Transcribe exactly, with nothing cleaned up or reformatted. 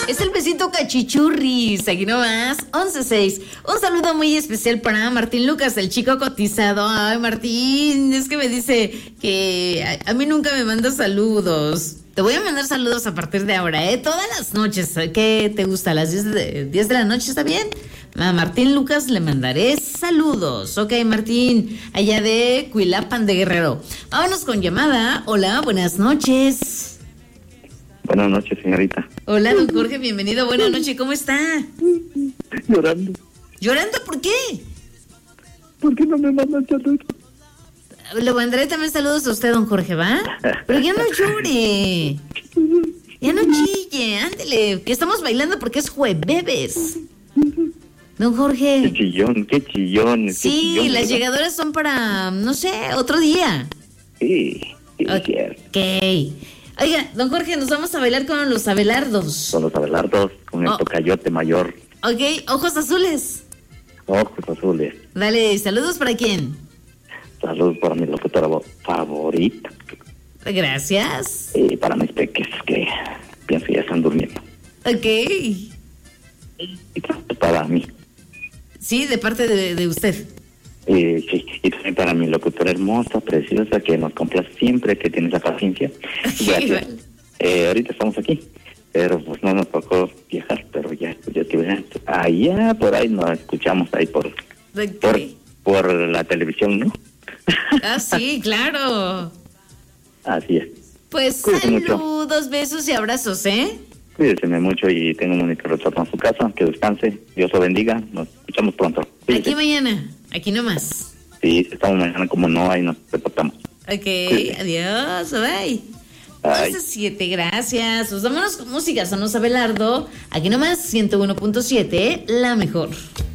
Es el besito cachichurris, aquí nomás, once seis. Un saludo muy especial para Martín Lucas, el chico cotizado. Ay, Martín, es que me dice que a, a mí nunca me manda saludos. Te voy a mandar saludos a partir de ahora, ¿eh? Todas las noches. ¿Qué te gusta? ¿A las diez de, diez de la noche está bien? A Martín Lucas le mandaré saludos. Ok, Martín, allá de Cuilapan de Guerrero. Vámonos con llamada. Hola, buenas noches. Buenas noches, señorita. Hola, don Jorge, bienvenido. Buenas noches, ¿cómo está? Llorando. ¿Llorando por qué? ¿Por qué no me mandan saludos? Le mandaré también saludos a usted, don Jorge, ¿va? Pero ya no llore. Ya no chille, ándele. Que estamos bailando porque es jueves. Don Jorge. Qué chillón, qué chillón. Sí, qué chillón, las ¿verdad? llegadoras son para, no sé, otro día. Sí, sí, Ok. cierto. Oiga, don Jorge, nos vamos a bailar con los Abelardos. Con los Abelardos, con el Oh. tocayote mayor, Ok, ojos azules. ojos azules. Dale, saludos para quién. Saludos para mi locutora favorita. Gracias. Y para mis peques que pienso ya están durmiendo. Ok. Y para mí. Sí, de parte de, de usted. Eh, sí, y también para mi locutora hermosa, preciosa, que nos complace siempre, que tiene esa paciencia. Gracias. Vale. Eh, ahorita estamos aquí, pero pues no nos tocó viajar, pero ya, pues ya que vean, allá por ahí nos escuchamos ahí por, Ok. por, por la televisión, ¿no? Ah, sí, claro. Así es. Pues Cuídate mucho. saludos, besos y abrazos, ¿eh? Cuídese mucho y tenga un bonito retorno a su casa, que descanse, Dios lo bendiga, nos escuchamos pronto. Cuídese. Aquí mañana, aquí nomás. Sí, estamos mañana como no, ahí nos reportamos. Ok, Cuídese. adiós, bye. Bye. once siete, gracias. Pues vámonos con música, sonos Abelardo. Aquí nomás, ciento uno punto siete, la mejor.